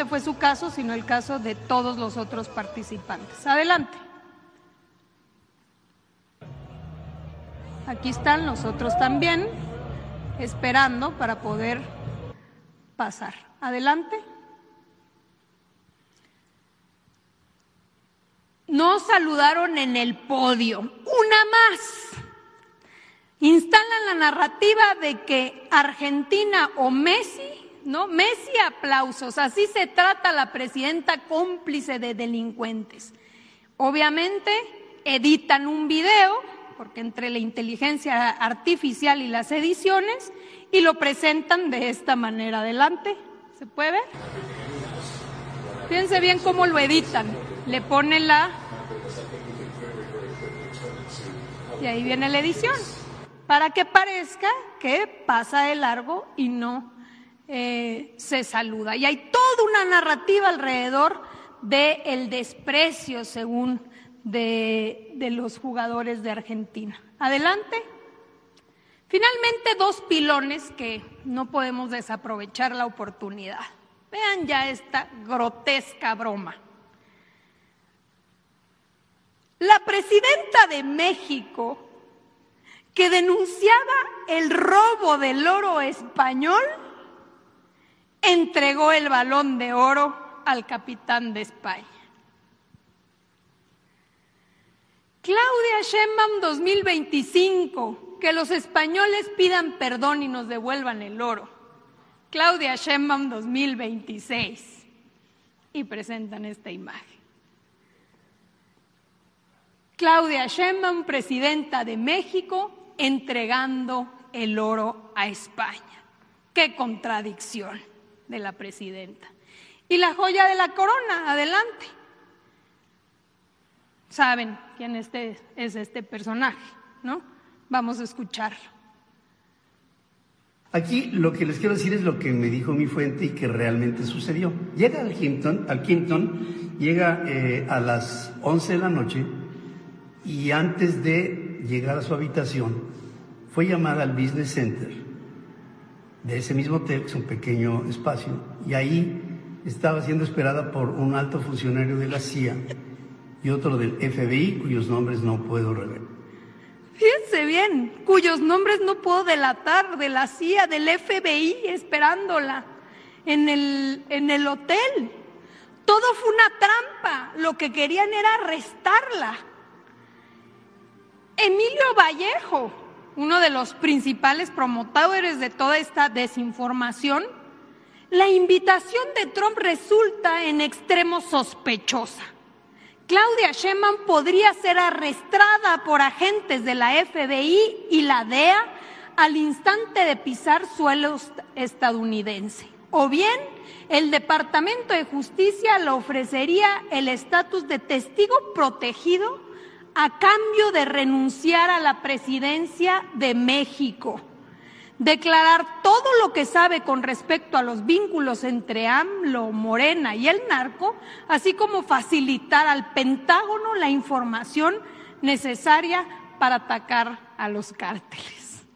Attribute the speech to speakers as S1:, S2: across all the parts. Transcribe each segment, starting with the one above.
S1: solamente fue su caso, sino el caso de todos los otros participantes. Adelante. Aquí están los otros también, esperando para poder pasar. Adelante. No saludaron en el podio. Una más. Instalan la narrativa de que Argentina o Messi, ¿no? Messi, aplausos. Así se trata a la presidenta cómplice de delincuentes. Obviamente editan un video, porque entre la inteligencia artificial y las ediciones, y lo presentan de esta manera. Adelante. ¿Se puede ver? Fíjense bien cómo lo editan. Le ponen y ahí viene la edición, para que parezca que pasa de largo y no se saluda. Y hay toda una narrativa alrededor del desprecio, según de los jugadores de Argentina. Adelante. Finalmente, dos pilones que no podemos desaprovechar la oportunidad. Vean ya esta grotesca broma. La presidenta de México, que denunciaba el robo del oro español, entregó el Balón de Oro al capitán de España. Claudia Sheinbaum 2025, que los españoles pidan perdón y nos devuelvan el oro. Claudia Sheinbaum 2026, y presentan esta imagen. Claudia Sheinbaum, presidenta de México, entregando el oro a España. ¡Qué contradicción de la presidenta! Y la joya de la corona, adelante. Saben quién es este personaje, ¿no? Vamos a escucharlo.
S2: Aquí lo que les quiero decir es lo que me dijo mi fuente y que realmente sucedió. Llega al Kimpton, llega a las 11 de la noche, y antes de llegar a su habitación fue llamada al Business Center de ese mismo hotel, que es un pequeño espacio, y ahí estaba siendo esperada por un alto funcionario de la CIA y otro del FBI, cuyos nombres no puedo revelar.
S1: Fíjense bien, cuyos nombres no puedo delatar, de la CIA, del FBI, esperándola en el hotel. Todo fue una trampa, lo que querían era arrestarla. Emilio Vallejo, uno de los principales promotores de toda esta desinformación, la invitación de Trump resulta en extremo sospechosa. Claudia Sheinbaum podría ser arrestada por agentes de la FBI y la DEA al instante de pisar suelo estadounidense. O bien, el Departamento de Justicia le ofrecería el estatus de testigo protegido a cambio de renunciar a la presidencia de México, declarar todo lo que sabe con respecto a los vínculos entre AMLO, Morena y el narco, así como facilitar al Pentágono la información necesaria para atacar a los cárteles.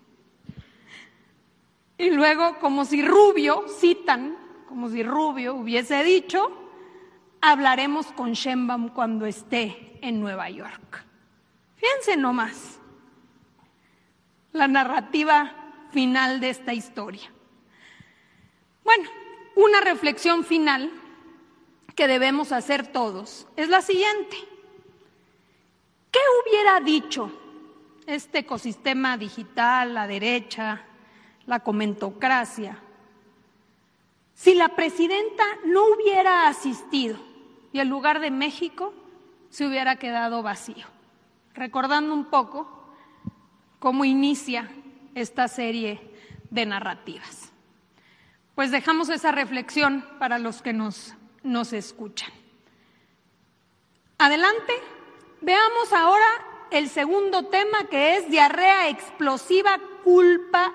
S1: Y luego, como si Rubio, citan, como si Rubio hubiese dicho, hablaremos con Sheinbaum cuando esté en Nueva York. Fíjense nomás la narrativa final de esta historia. Bueno, una reflexión final que debemos hacer todos es la siguiente. ¿Qué hubiera dicho este ecosistema digital, la derecha, la comentocracia, si la presidenta no hubiera asistido y el lugar de México se hubiera quedado vacío? Recordando un poco cómo inicia esta serie de narrativas. Pues dejamos esa reflexión para los que nos escuchan. Adelante, veamos ahora el segundo tema, que es diarrea explosiva, culpa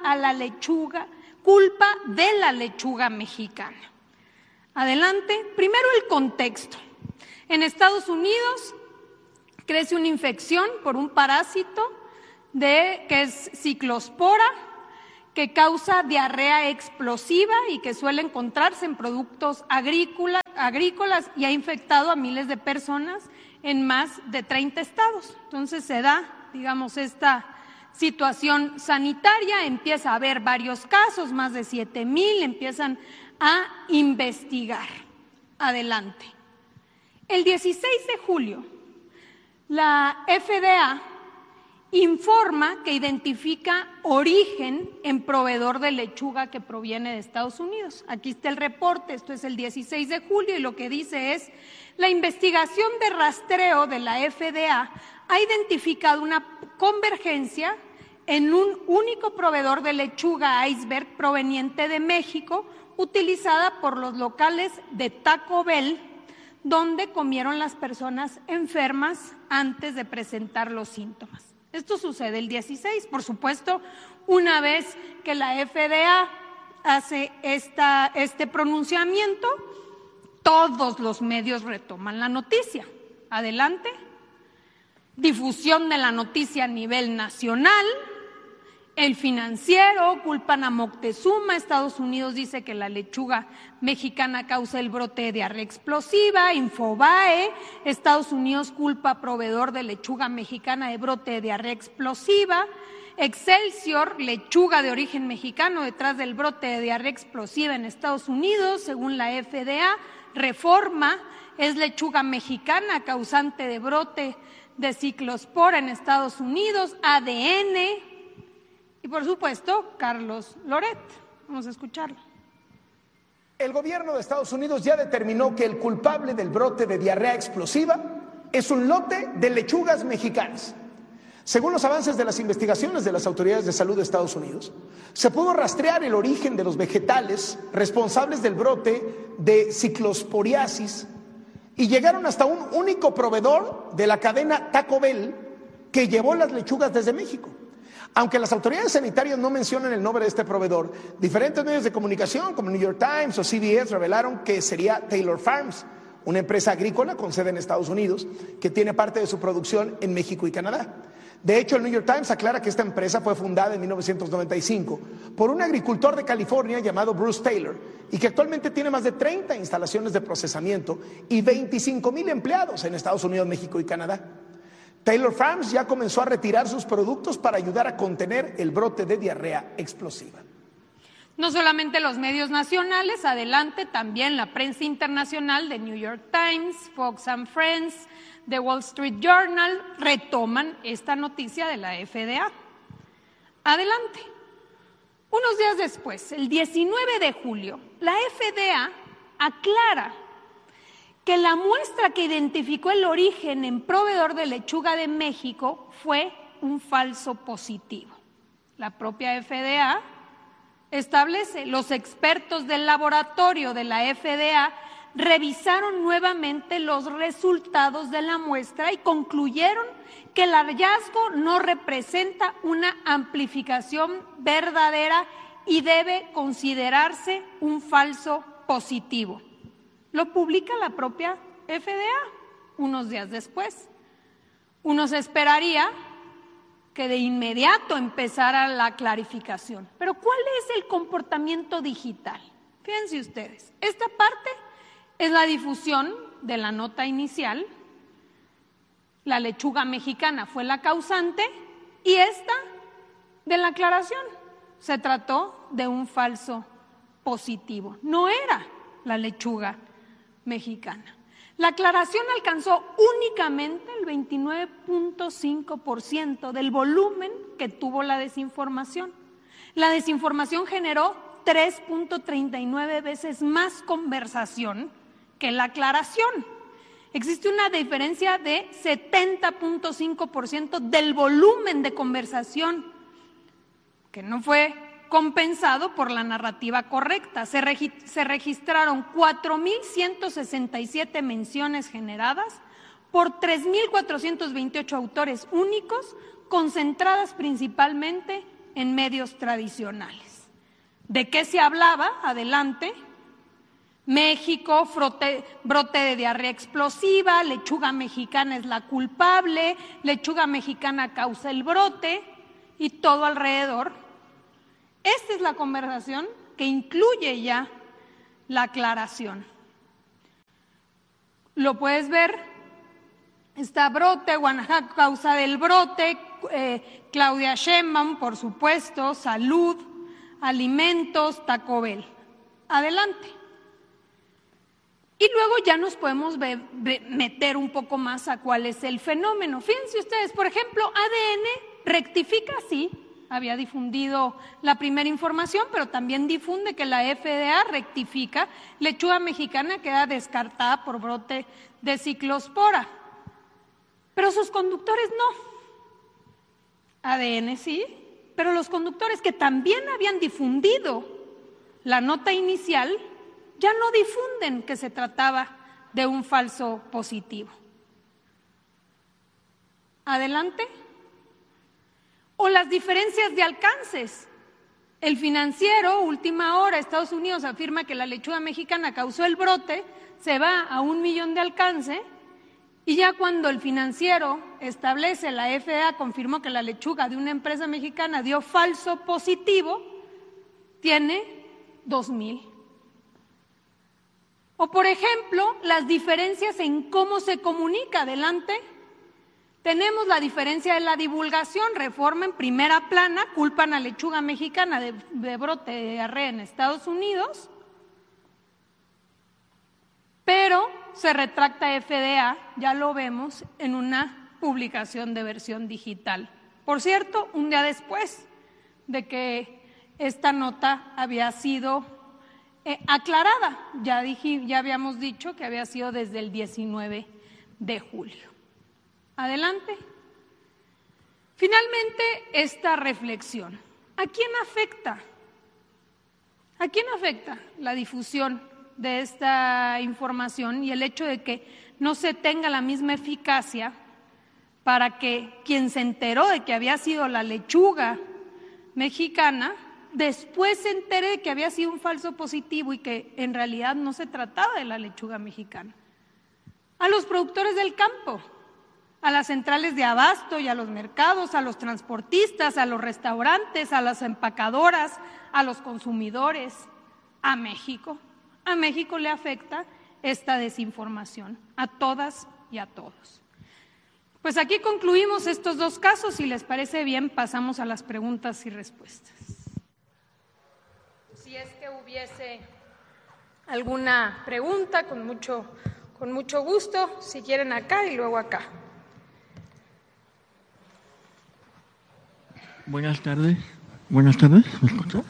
S1: de la lechuga mexicana. Adelante, primero el contexto. En Estados Unidos crece una infección por un parásito que es ciclospora, que causa diarrea explosiva y que suele encontrarse en productos agrícolas y ha infectado a miles de personas en más de 30 estados. Entonces se da, digamos, esta situación sanitaria, empieza a haber varios casos, más de 7,000, empiezan a investigar. Adelante. El 16 de julio, la FDA informa que identifica origen en proveedor de lechuga que proviene de Estados Unidos. Aquí está el reporte, esto es el 16 de julio y lo que dice es: la investigación de rastreo de la FDA ha identificado una convergencia en un único proveedor de lechuga iceberg proveniente de México, utilizada por los locales de Taco Bell, donde comieron las personas enfermas antes de presentar los síntomas. Esto sucede el 16, por supuesto, una vez que la FDA hace este pronunciamiento, todos los medios retoman la noticia. Adelante. Difusión de la noticia a nivel nacional. El Financiero culpan a Moctezuma. Estados Unidos dice que la lechuga mexicana causa el brote de diarrea explosiva. Infobae, Estados Unidos culpa a proveedor de lechuga mexicana de brote de diarrea explosiva. Excelsior, lechuga de origen mexicano detrás del brote de diarrea explosiva en Estados Unidos, según la FDA. Reforma, es lechuga mexicana causante de brote de ciclospora en Estados Unidos. ADN. Y por supuesto, Carlos Loret. Vamos a escucharlo.
S3: El gobierno de Estados Unidos ya determinó que el culpable del brote de diarrea explosiva es un lote de lechugas mexicanas. Según los avances de las investigaciones de las autoridades de salud de Estados Unidos, se pudo rastrear el origen de los vegetales responsables del brote de ciclosporiasis y llegaron hasta un único proveedor de la cadena Taco Bell que llevó las lechugas desde México. Aunque las autoridades sanitarias no mencionan el nombre de este proveedor, diferentes medios de comunicación como New York Times o CBS revelaron que sería Taylor Farms, una empresa agrícola con sede en Estados Unidos que tiene parte de su producción en México y Canadá. De hecho, el New York Times aclara que esta empresa fue fundada en 1995 por un agricultor de California llamado Bruce Taylor y que actualmente tiene más de 30 instalaciones de procesamiento y 25,000 empleados en Estados Unidos, México y Canadá. Taylor Farms ya comenzó a retirar sus productos para ayudar a contener el brote de diarrea explosiva.
S1: No solamente los medios nacionales, adelante, también la prensa internacional de New York Times, Fox and Friends, The Wall Street Journal retoman esta noticia de la FDA. Adelante. Unos días después, el 19 de julio, la FDA aclara que la muestra que identificó el origen en proveedor de lechuga de México fue un falso positivo. La propia FDA establece: los expertos del laboratorio de la FDA revisaron nuevamente los resultados de la muestra y concluyeron que el hallazgo no representa una amplificación verdadera y debe considerarse un falso positivo. Lo publica la propia FDA unos días después. Uno se esperaría que de inmediato empezara la clarificación. Pero ¿cuál es el comportamiento digital? Fíjense ustedes, esta parte es la difusión de la nota inicial, la lechuga mexicana fue la causante y esta de la aclaración. Se trató de un falso positivo, no era la lechuga mexicana. La aclaración alcanzó únicamente el 29.5% del volumen que tuvo la desinformación. La desinformación generó 3.39 veces más conversación que la aclaración. Existe una diferencia de 70.5% del volumen de conversación que no fue compensado por la narrativa correcta. Se registraron 4.167 menciones generadas por 3.428 autores únicos, concentradas principalmente en medios tradicionales. ¿De qué se hablaba? Adelante. México, brote de diarrea explosiva, lechuga mexicana es la culpable, lechuga mexicana causa el brote y todo alrededor Esta es la conversación que incluye ya la aclaración. Lo puedes ver, está brote, Guanajuato, causa del brote, Claudia Sheinbaum, por supuesto, salud, alimentos, Taco Bell. Adelante. Y luego ya nos podemos meter un poco más a cuál es el fenómeno. Fíjense ustedes, por ejemplo, ADN rectifica, sí, había difundido la primera información, pero también difunde que la FDA rectifica, lechuga mexicana queda descartada por brote de ciclospora. Pero sus conductores no. ADN sí, pero los conductores que también habían difundido la nota inicial ya no difunden que se trataba de un falso positivo. Adelante. O las diferencias de alcances. El Financiero, última hora, Estados Unidos afirma que la lechuga mexicana causó el brote, se va a 1 millón de alcance, y ya cuando el Financiero establece, la FDA confirmó que la lechuga de una empresa mexicana dio falso positivo, tiene 2,000. O por ejemplo, las diferencias en cómo se comunica. Adelante. Tenemos la diferencia de la divulgación. Reforma en primera plana, culpan a lechuga mexicana de brote de diarrea en Estados Unidos, pero se retracta FDA, ya lo vemos, en una publicación de versión digital. Por cierto, un día después de que esta nota había sido aclarada, ya habíamos dicho que había sido desde el 19 de julio. Adelante. Finalmente, esta reflexión. ¿A quién afecta? ¿A quién afecta la difusión de esta información y el hecho de que no se tenga la misma eficacia para que quien se enteró de que había sido la lechuga mexicana, después se entere de que había sido un falso positivo y que en realidad no se trataba de la lechuga mexicana? A los productores del campo, a las centrales de abasto y a los mercados, a los transportistas, a los restaurantes, a las empacadoras, a los consumidores, a México. A México le afecta esta desinformación, a todas y a todos. Pues aquí concluimos estos dos casos. Si les parece bien, pasamos a las preguntas y respuestas. Si es que hubiese alguna pregunta, con mucho gusto, si quieren acá y luego acá.
S4: Buenas tardes, ¿me escuchas?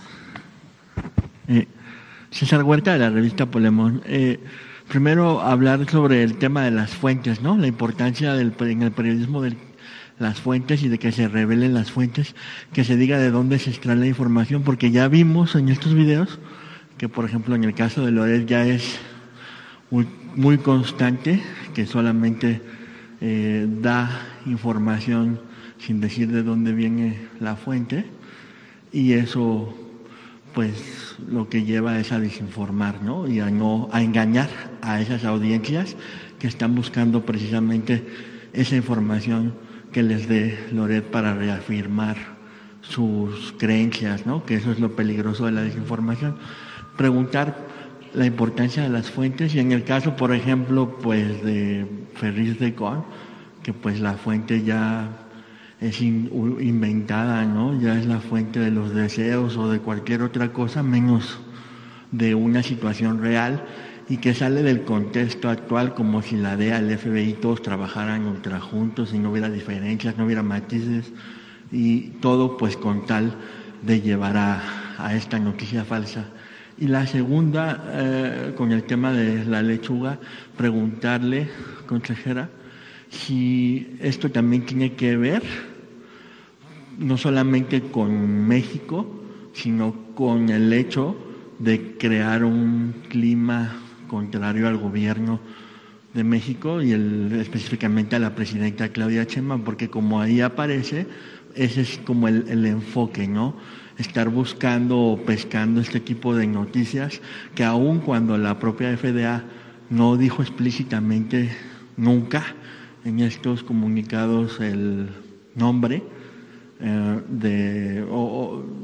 S4: César Huerta, de la revista Polemón. Primero, hablar sobre el tema de las fuentes, ¿no? La importancia en el periodismo de las fuentes y de que se revelen las fuentes, que se diga de dónde se extrae la información, porque ya vimos en estos videos que, por ejemplo, en el caso de Loret ya es muy constante, que solamente da información sin decir de dónde viene la fuente, y eso pues lo que lleva es a desinformar, ¿no? Y a engañar a esas audiencias que están buscando precisamente esa información que les dé Loret para reafirmar sus creencias, ¿no? Que eso es lo peligroso de la desinformación. Preguntar la importancia de las fuentes, y en el caso, por ejemplo, pues de Ferriz de Con, que pues la fuente ya es inventada, ¿no? Ya es la fuente de los deseos o de cualquier otra cosa, menos de una situación real, y que sale del contexto actual, como si la DEA, el FBI, todos trabajaran ultra juntos y no hubiera diferencias, no hubiera matices, y todo pues con tal de llevar a esta noticia falsa. Y la segunda, con el tema de la lechuga, preguntarle, consejera, si esto también tiene que ver no solamente con México, sino con el hecho de crear un clima contrario al gobierno de México y específicamente a la presidenta Claudia Sheinbaum, porque como ahí aparece, ese es como el enfoque, ¿no? Estar buscando o pescando este tipo de noticias que aun cuando la propia FDA no dijo explícitamente nunca en estos comunicados el nombre,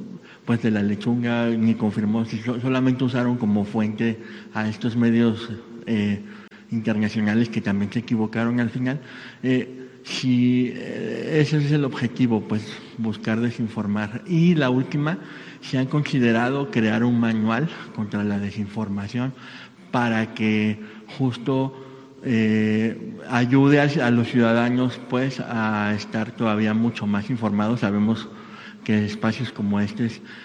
S4: pues de la lechuga, ni confirmó, solamente usaron como fuente a estos medios internacionales que también se equivocaron al final. Si ese es el objetivo, pues buscar desinformar. Y la última, se han considerado crear un manual contra la desinformación para que justo ayude a los ciudadanos pues a estar todavía mucho más informados. Sabemos que espacios como este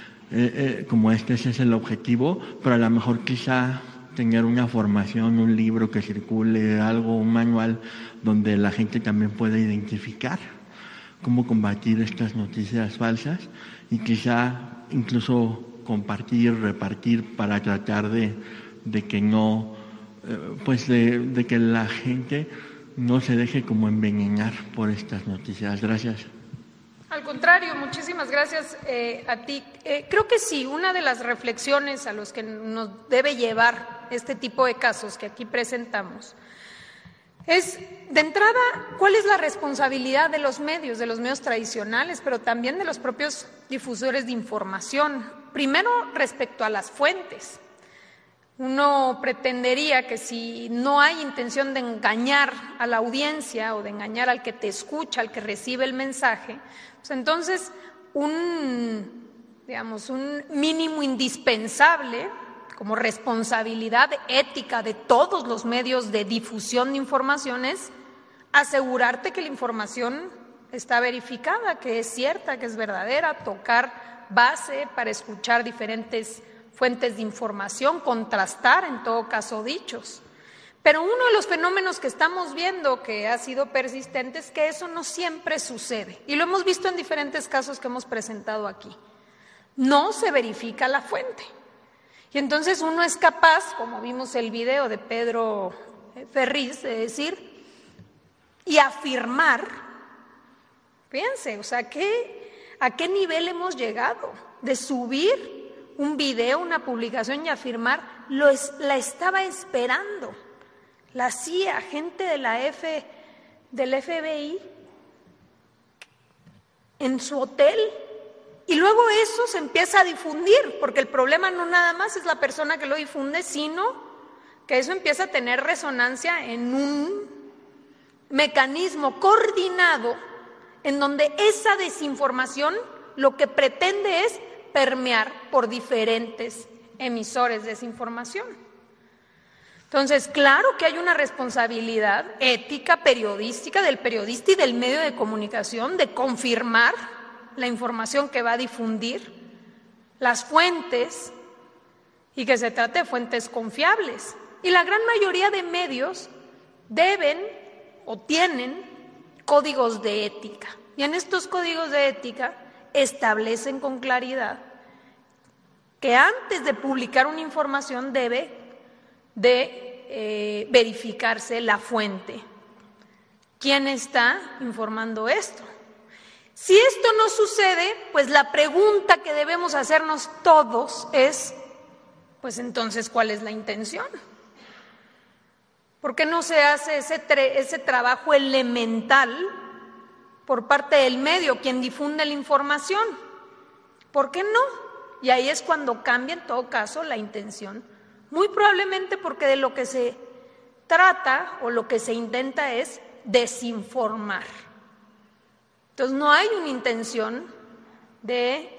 S4: es el objetivo, pero a lo mejor quizá tener una formación, un libro que circule, algo, un manual donde la gente también pueda identificar cómo combatir estas noticias falsas y quizá incluso compartir, repartir para tratar de que no, pues de que la gente no se deje como envenenar por estas noticias. Gracias.
S1: Al contrario, muchísimas gracias a ti. Creo que sí, una de las reflexiones a los que nos debe llevar este tipo de casos que aquí presentamos es, de entrada, cuál es la responsabilidad de los medios tradicionales, pero también de los propios difusores de información. Primero, respecto a las fuentes. Uno pretendería que si no hay intención de engañar a la audiencia o de engañar al que te escucha, al que recibe el mensaje, pues entonces un mínimo indispensable como responsabilidad ética de todos los medios de difusión de información es asegurarte que la información está verificada, que es cierta, que es verdadera, tocar base para escuchar diferentes fuentes de información, contrastar en todo caso dichos. Pero uno de los fenómenos que estamos viendo que ha sido persistente es que eso no siempre sucede, y lo hemos visto en diferentes casos que hemos presentado aquí. No se verifica la fuente. Y entonces uno es capaz, como vimos el video de Pedro Ferriz, de decir y afirmar, fíjense, o sea, ¿a qué nivel hemos llegado? De subir un video, una publicación y afirmar, la estaba esperando la CIA, gente de del FBI en su hotel. Y luego eso se empieza a difundir, porque el problema no nada más es la persona que lo difunde, sino que eso empieza a tener resonancia en un mecanismo coordinado en donde esa desinformación lo que pretende es permear por diferentes emisores de esa información. Entonces, claro que hay una responsabilidad ética, periodística, del periodista y del medio de comunicación de confirmar la información que va a difundir, las fuentes, y que se trate de fuentes confiables. Y la gran mayoría de medios deben o tienen códigos de ética. Y en estos códigos de ética establecen con claridad que antes de publicar una información debe de verificarse la fuente. ¿Quién está informando esto? Si esto no sucede, pues la pregunta que debemos hacernos todos es, pues entonces, ¿cuál es la intención? ¿Por qué no se hace ese trabajo elemental por parte del medio, quien difunde la información? ¿Por qué no? Y ahí es cuando cambia en todo caso la intención. Muy probablemente porque de lo que se trata o lo que se intenta es desinformar. Entonces no hay una intención de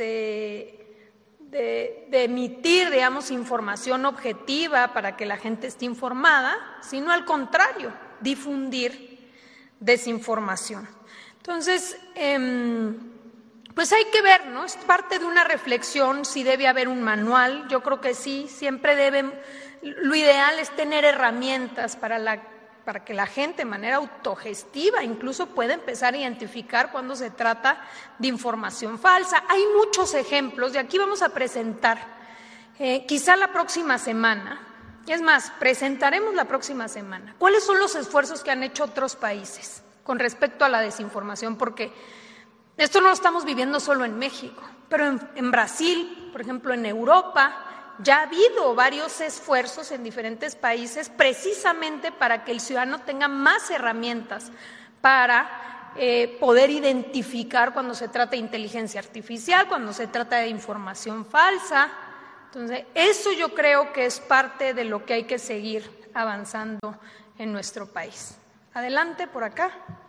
S1: emitir, digamos, información objetiva para que la gente esté informada, sino al contrario, difundir desinformación. Entonces, pues hay que ver, ¿no? Es parte de una reflexión si debe haber un manual. Yo creo que sí, siempre lo ideal es tener herramientas para que la gente de manera autogestiva incluso pueda empezar a identificar cuando se trata de información falsa. Hay muchos ejemplos y aquí vamos a presentar, quizá la próxima semana, es más, presentaremos la próxima semana, cuáles son los esfuerzos que han hecho otros países con respecto a la desinformación, porque esto no lo estamos viviendo solo en México, pero en Brasil, por ejemplo, en Europa, ya ha habido varios esfuerzos en diferentes países precisamente para que el ciudadano tenga más herramientas para poder identificar cuando se trata de inteligencia artificial, cuando se trata de información falsa. Entonces, eso yo creo que es parte de lo que hay que seguir avanzando en nuestro país. Adelante, por acá.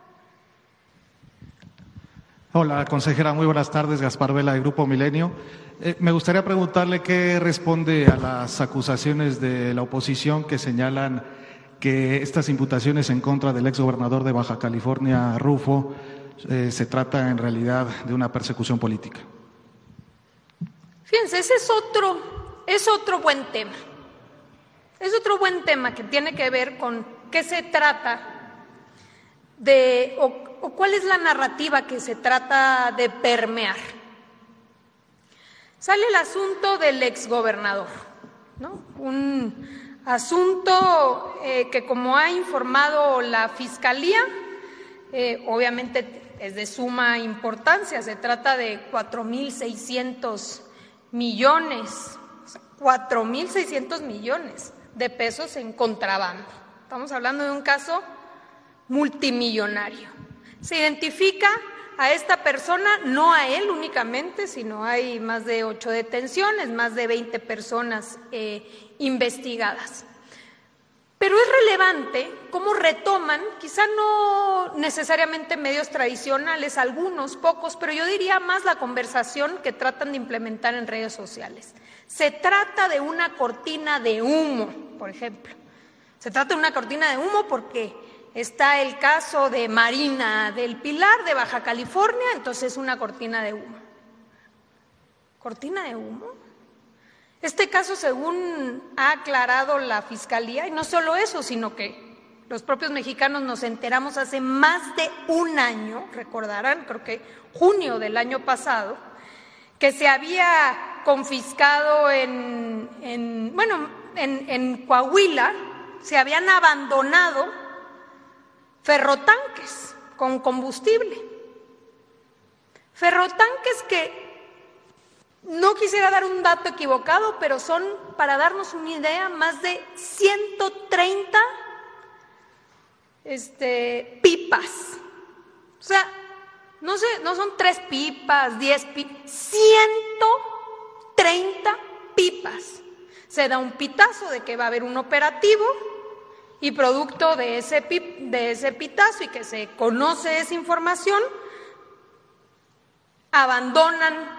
S5: Hola, consejera, muy buenas tardes. Gaspar Vela, de Grupo Milenio. Me gustaría preguntarle qué responde a las acusaciones de la oposición que señalan que estas imputaciones en contra del exgobernador de Baja California, Rufo, se trata en realidad de una persecución política.
S1: Fíjense, ese es otro buen tema. Es otro buen tema que tiene que ver con qué se trata de, o cuál es la narrativa que se trata de permear. Sale el asunto del exgobernador, ¿no? Un asunto que, como ha informado la Fiscalía, obviamente es de suma importancia. Se trata de 4,600 millones, 4,600 millones de pesos en contrabando. Estamos hablando de un caso multimillonario. Se identifica a esta persona, no a él únicamente, sino hay más de 8 detenciones, más de 20 personas investigadas. Pero es relevante cómo retoman, quizá no necesariamente medios tradicionales, algunos, pocos, pero yo diría más la conversación que tratan de implementar en redes sociales. Se trata de una cortina de humo, por ejemplo. Se trata de una cortina de humo porque está el caso de Marina del Pilar, de Baja California, entonces es una cortina de humo. ¿Cortina de humo? Este caso, según ha aclarado la Fiscalía, y no solo eso, sino que los propios mexicanos nos enteramos hace más de un año, recordarán, creo que junio del año pasado, que se había confiscado en Coahuila, se habían abandonado ferrotanques con combustible. Ferrotanques que no quisiera dar un dato equivocado, pero son, para darnos una idea, más de 130 pipas. O sea, no son 3 pipas, 10 pipas, 130 pipas. Se da un pitazo de que va a haber un operativo y producto de ese pitazo y que se conoce esa información, abandonan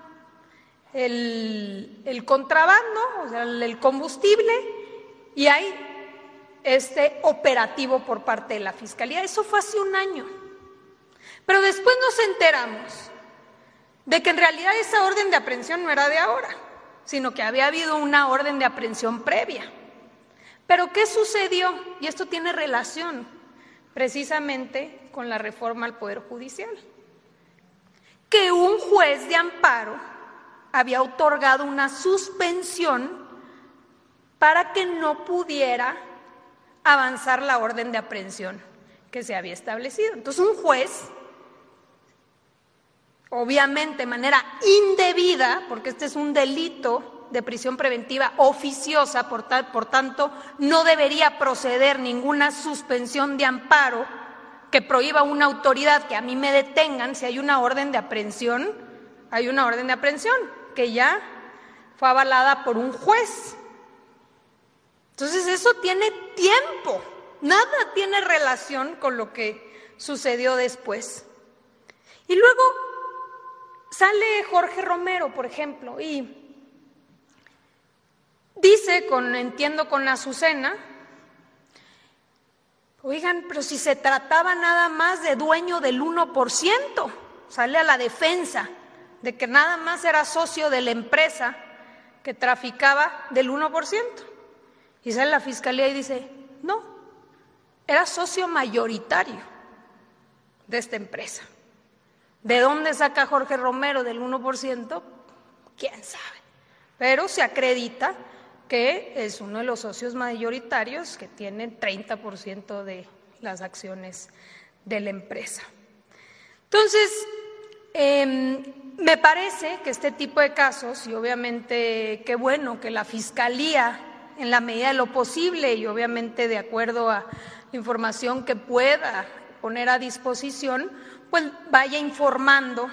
S1: el contrabando, o sea, el combustible, y hay este operativo por parte de la Fiscalía. Eso fue hace un año. Pero después nos enteramos de que en realidad esa orden de aprehensión no era de ahora, sino que había habido una orden de aprehensión previa. Pero ¿qué sucedió? Y esto tiene relación precisamente con la reforma al Poder Judicial. Que un juez de amparo había otorgado una suspensión para que no pudiera avanzar la orden de aprehensión que se había establecido. Entonces un juez, obviamente de manera indebida, porque este es un delito de prisión preventiva oficiosa, por tanto no debería proceder ninguna suspensión de amparo que prohíba a una autoridad que a mí me detengan. Si hay una orden de aprehensión, hay una orden de aprehensión que ya fue avalada por un juez. Entonces eso tiene tiempo, nada tiene relación con lo que sucedió después. Y luego sale Jorge Romero, por ejemplo, y dice, entiendo con Azucena, oigan, pero si se trataba nada más de dueño del 1%, sale a la defensa de que nada más era socio de la empresa que traficaba del 1%. Y sale la Fiscalía y dice, no, era socio mayoritario de esta empresa. ¿De dónde saca Jorge Romero del 1%? ¿Quién sabe? Pero se acredita que es uno de los socios mayoritarios que tiene 30% de las acciones de la empresa. Entonces, me parece que este tipo de casos, y obviamente qué bueno que la Fiscalía, en la medida de lo posible y obviamente de acuerdo a la información que pueda poner a disposición, pues vaya informando,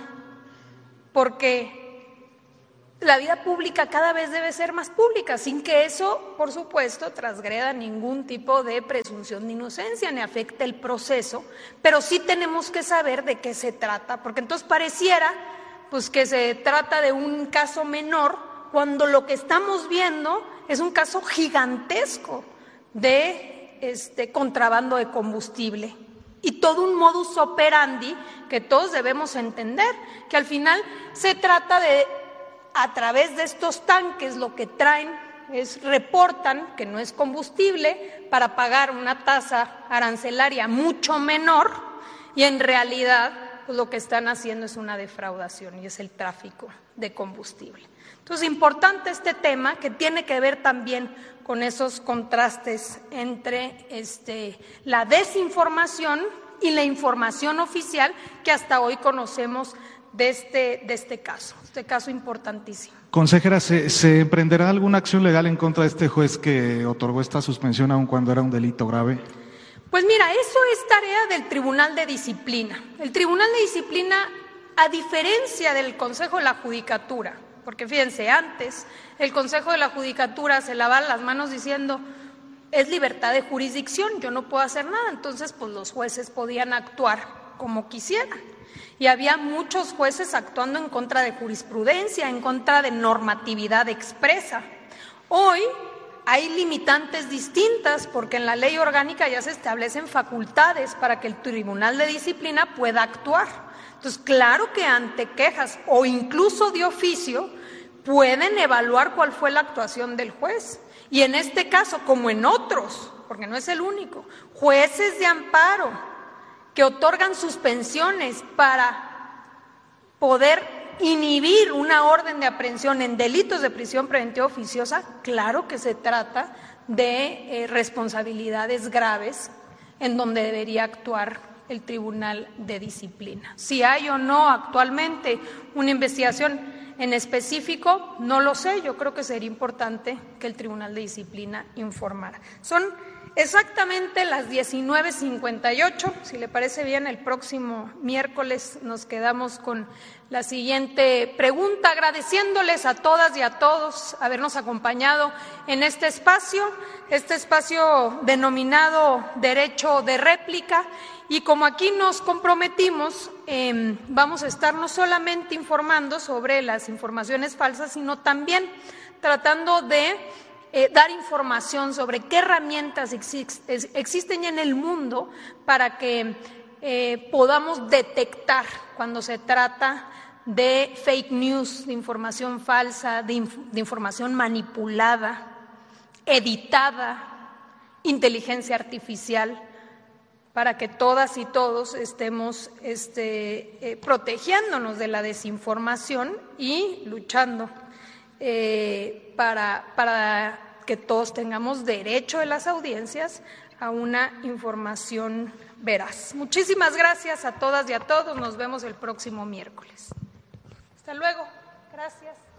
S1: porque la vida pública cada vez debe ser más pública, sin que eso, por supuesto, transgreda ningún tipo de presunción de inocencia ni afecte el proceso, pero sí tenemos que saber de qué se trata, porque entonces pareciera pues que se trata de un caso menor, cuando lo que estamos viendo es un caso gigantesco de contrabando de combustible y todo un modus operandi que todos debemos entender, que al final se trata de, a través de estos tanques, lo que traen reportan que no es combustible para pagar una tasa arancelaria mucho menor, y en realidad pues lo que están haciendo es una defraudación y es el tráfico de combustible. Entonces, importante este tema, que tiene que ver también con esos contrastes entre la desinformación y la información oficial que hasta hoy conocemos de este caso importantísimo.
S5: Consejera, ¿se emprenderá alguna acción legal en contra de este juez que otorgó esta suspensión aun cuando era un delito grave?
S1: Pues mira, eso es tarea del Tribunal de Disciplina. El Tribunal de Disciplina, a diferencia del Consejo de la Judicatura, porque fíjense, antes el Consejo de la Judicatura se lavaba las manos diciendo es libertad de jurisdicción, yo no puedo hacer nada, entonces pues los jueces podían actuar como quisieran. Y había muchos jueces actuando en contra de jurisprudencia, en contra de normatividad expresa. Hoy hay limitantes distintas, porque en la ley orgánica ya se establecen facultades para que el Tribunal de Disciplina pueda actuar. Entonces, claro que ante quejas o incluso de oficio pueden evaluar cuál fue la actuación del juez. Y en este caso, como en otros, porque no es el único, jueces de amparo que otorgan suspensiones para poder inhibir una orden de aprehensión en delitos de prisión preventiva oficiosa, claro que se trata de responsabilidades graves en donde debería actuar el Tribunal de Disciplina. Si hay o no actualmente una investigación en específico, no lo sé, yo creo que sería importante que el Tribunal de Disciplina informara. Son exactamente las 19:58, si le parece bien, el próximo miércoles nos quedamos con la siguiente pregunta, agradeciéndoles a todas y a todos habernos acompañado en este espacio denominado Derecho de Réplica, y como aquí nos comprometimos, vamos a estar no solamente informando sobre las informaciones falsas, sino también tratando de dar información sobre qué herramientas existen ya en el mundo para que podamos detectar cuando se trata de fake news, de información falsa, de información manipulada, editada, inteligencia artificial, para que todas y todos estemos protegiéndonos de la desinformación y luchando para que todos tengamos derecho en las audiencias a una información veraz. Muchísimas gracias a todas y a todos. Nos vemos el próximo miércoles. Hasta luego. Gracias.